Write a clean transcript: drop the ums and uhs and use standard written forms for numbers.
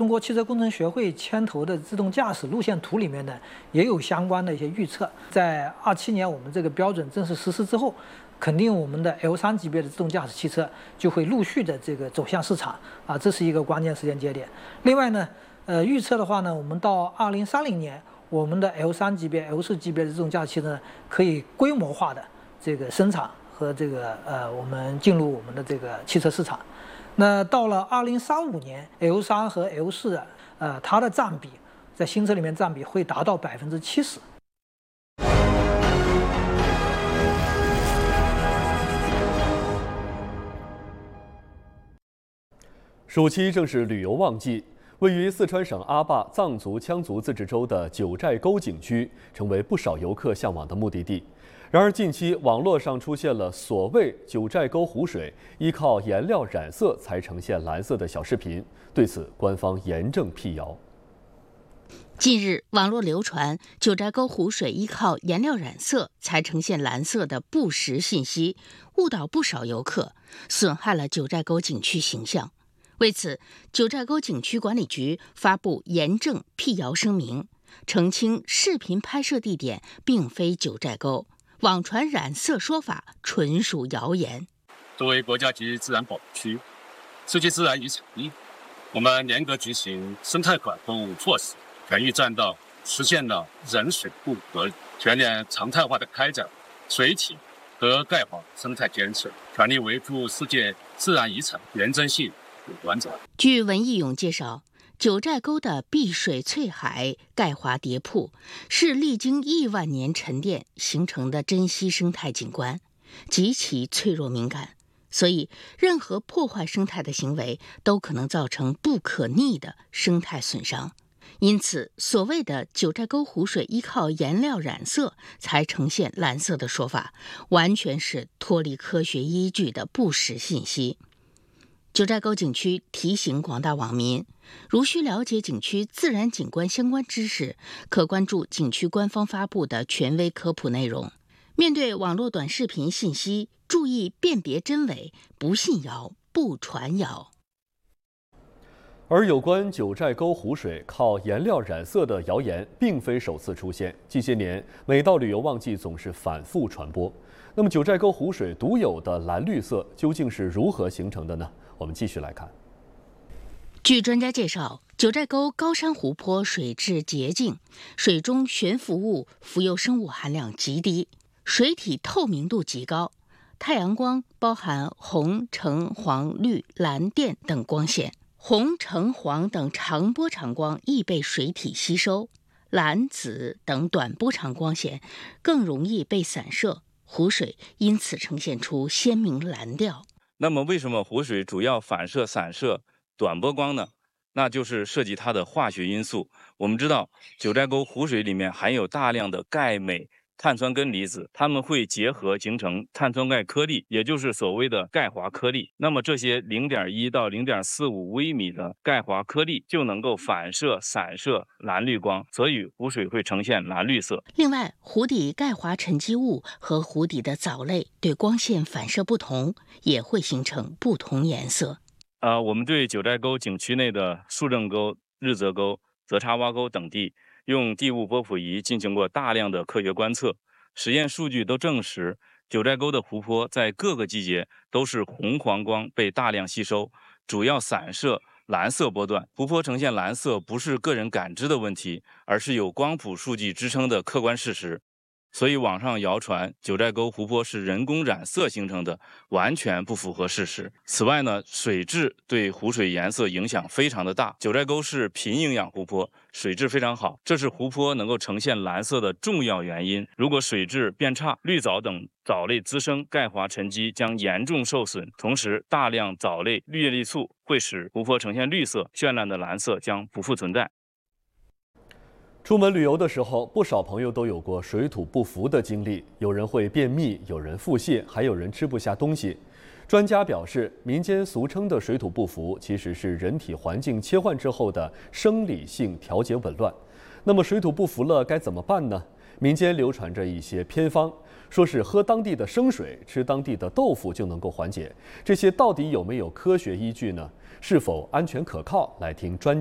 中国汽车工程学会牵头的自动驾驶路线图里面呢，也有相关的一些预测。在27年我们这个标准正式实施之后，肯定我们的 L3级别的自动驾驶汽车就会陆续的这个走向市场啊，这是一个关键时间节点。另外呢，预测的话呢，我们到2030年，我们的 L3级别、L4级别的自动驾驶汽车呢，可以规模化的这个生产和这个我们进入我们的这个汽车市场。那到了2035年 ，L3和 L4它的占比在新车里面占比会达到70%。 暑期正是旅游旺季，位于四川省阿坝藏族羌族自治州的九寨沟景区，成为不少游客向往的目的地。然而，近期网络上出现了所谓九寨沟湖水依靠颜料染色才呈现蓝色的小视频，对此官方严正辟谣。 近日，网络流传九寨沟湖水依靠颜料染色才呈现蓝色的不实信息，误导不少游客，损害了九寨沟景区形象。为此，九寨沟景区管理局发布严正辟谣声明，澄清视频拍摄地点并非九寨沟，网传染色说法纯属谣言。 作为国家级自然保护区、世界自然遗产，我们严格执行生态管控措施，全域占道，实现了人水不隔离，全面常态化的开展水体和钙化生态建设，全力维护世界自然遗产原真性有关责。 据文义勇介绍，九寨沟的碧水翠海、钙华叠瀑是历经亿万年沉淀形成的珍稀生态景观，极其脆弱敏感，所以任何破坏生态的行为都可能造成不可逆的生态损伤。因此，所谓的九寨沟湖水依靠颜料染色才呈现蓝色的说法，完全是脱离科学依据的不实信息。九寨沟景区提醒广大网民，如需了解景区自然景观相关知识，可关注景区官方发布的权威科普内容。面对网络短视频信息，注意辨别真伪，不信谣，不传谣。 而有关九寨沟湖水靠颜料染色的谣言并非首次出现，近些年每到旅游旺季总是反复传播。那么九寨沟湖水独有的蓝绿色究竟是如何形成的呢？我们继续来看。 据专家介绍，九寨沟高山湖泊水质洁净，水中悬浮物、浮游生物含量极低，水体透明度极高，太阳光包含红、橙、黄、绿、蓝、靛等光线，红、橙、黄等长波长光易被水体吸收，蓝、紫等短波长光线更容易被散射，湖水因此呈现出鲜明蓝调。 那么为什么湖水主要反射、散射短波光呢？那就是涉及它的化学因素。我们知道，九寨沟湖水里面含有大量的钙、镁、碳酸根离子，它们会结合形成碳酸钙颗粒，也就是所谓的钙华颗粒。那么这些0.1到0.45微米的钙华颗粒就能够反射、散射蓝绿光，所以湖水会呈现蓝绿色。 另外，湖底钙华沉积物和湖底的藻类对光线反射不同，也会形成不同颜色。 我们对九寨沟景区内的树正沟、日泽沟、泽叉洼沟等地用地物波谱仪进行过大量的科学观测，实验数据都证实，九寨沟的湖泊在各个季节都是红黄光被大量吸收，主要散射蓝色波段。湖泊呈现蓝色不是个人感知的问题，而是有光谱数据支撑的客观事实。所以网上谣传九寨沟湖泊是人工染色形成的，完全不符合事实。此外呢，水质对湖水颜色影响非常的大。九寨沟是贫营养湖泊，水质非常好，这是湖泊能够呈现蓝色的重要原因。如果水质变差，绿藻等藻类滋生，钙华沉积将严重受损，同时大量藻类氯叶绿素会使湖泊呈现绿色，绚烂的蓝色将不复存在。 出门旅游的时候，不少朋友都有过水土不服的经历，有人会便秘，有人腹泻，还有人吃不下东西。专家表示，民间俗称的水土不服，其实是人体环境切换之后的生理性调节紊乱。那么水土不服了该怎么办呢？民间流传着一些偏方，说是喝当地的生水，吃当地的豆腐就能够缓解。这些到底有没有科学依据呢？是否安全可靠？来听专家